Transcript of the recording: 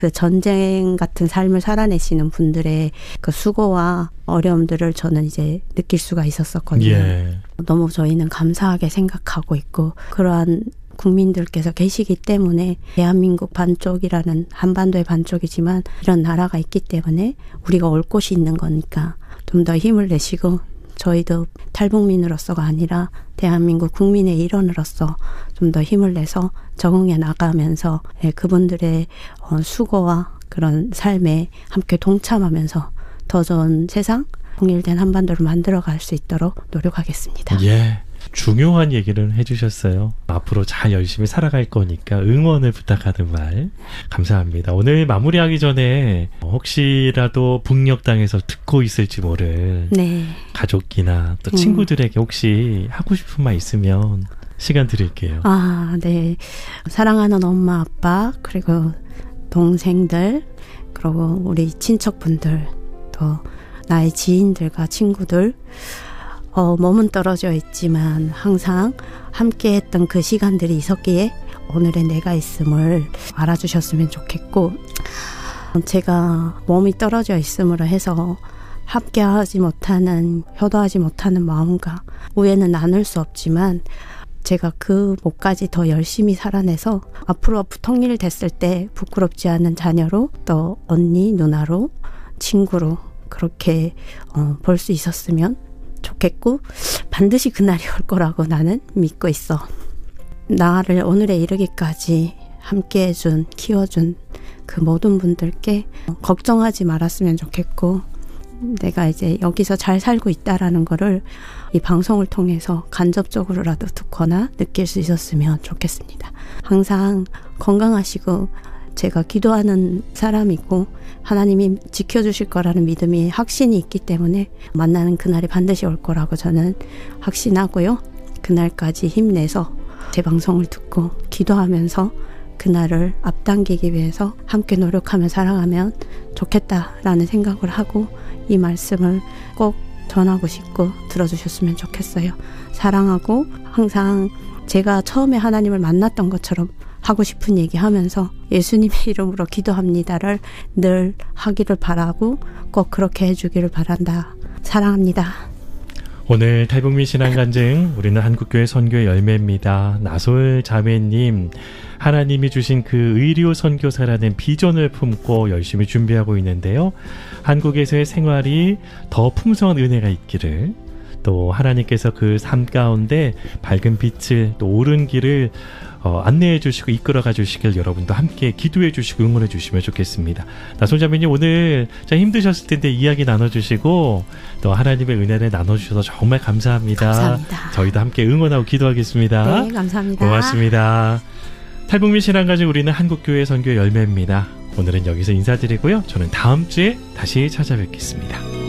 그 전쟁 같은 삶을 살아내시는 분들의 그 수고와 어려움들을 저는 이제 느낄 수가 있었었거든요. 예. 너무 저희는 감사하게 생각하고 있고 그러한 국민들께서 계시기 때문에 대한민국 반쪽이라는 한반도의 반쪽이지만 이런 나라가 있기 때문에 우리가 올 곳이 있는 거니까 좀 더 힘을 내시고 저희도 탈북민으로서가 아니라 대한민국 국민의 일원으로서 좀 더 힘을 내서 적응해 나가면서 그분들의 수고와 그런 삶에 함께 동참하면서 더 좋은 세상, 통일된 한반도를 만들어갈 수 있도록 노력하겠습니다. 예. 중요한 얘기를 해주셨어요. 앞으로 잘 열심히 살아갈 거니까 응원을 부탁하는 말 감사합니다. 오늘 마무리하기 전에 혹시라도 북녘 땅에서 듣고 있을지 모를 네. 가족이나 또 친구들에게 혹시 하고 싶은 말 있으면 시간 드릴게요. 아, 네. 사랑하는 엄마, 아빠, 그리고 동생들, 그리고 우리 친척분들, 또 나의 지인들과 친구들, 몸은 떨어져 있지만 항상 함께했던 그 시간들이 있었기에 오늘의 내가 있음을 알아주셨으면 좋겠고, 제가 몸이 떨어져 있음으로 해서 함께하지 못하는, 효도하지 못하는 마음과 우애는 나눌 수 없지만 제가 그 목까지 더 열심히 살아내서 앞으로 통일됐을 때 부끄럽지 않은 자녀로 또 언니, 누나로, 친구로 그렇게 볼 수 있었으면 좋겠고 반드시 그날이 올 거라고 나는 믿고 있어. 나를 오늘에 이르기까지 함께해준, 키워준 그 모든 분들께 걱정하지 말았으면 좋겠고 내가 이제 여기서 잘 살고 있다라는 거를 이 방송을 통해서 간접적으로라도 듣거나 느낄 수 있었으면 좋겠습니다. 항상 건강하시고 제가 기도하는 사람이고 하나님이 지켜주실 거라는 믿음이 확신이 있기 때문에 만나는 그날이 반드시 올 거라고 저는 확신하고요. 그날까지 힘내서 제 방송을 듣고 기도하면서 그날을 앞당기기 위해서 함께 노력하며 살아가면 좋겠다라는 생각을 하고 이 말씀을 꼭 전하고 싶고 들어주셨으면 좋겠어요. 사랑하고 항상 제가 처음에 하나님을 만났던 것처럼 하고 싶은 얘기하면서 예수님의 이름으로 기도합니다를 늘 하기를 바라고 꼭 그렇게 해주기를 바란다. 사랑합니다. 오늘 탈북민 신앙간증 우리는 한국교회 선교의 열매입니다. 나솔 자매님, 하나님이 주신 그 의료 선교사라는 비전을 품고 열심히 준비하고 있는데요. 한국에서의 생활이 더 풍성한 은혜가 있기를, 또 하나님께서 그 삶 가운데 밝은 빛을 또 옳은 길을 안내해 주시고 이끌어가 주시길 여러분도 함께 기도해 주시고 응원해 주시면 좋겠습니다. 나솔자매님 오늘 참 힘드셨을 텐데 이야기 나눠주시고 또 하나님의 은혜를 나눠주셔서 정말 감사합니다. 감사합니다. 저희도 함께 응원하고 기도하겠습니다. 네, 감사합니다. 고맙습니다. 탈북민 신앙까지 우리는 한국교회 선교 열매입니다. 오늘은 여기서 인사드리고요. 저는 다음 주에 다시 찾아뵙겠습니다.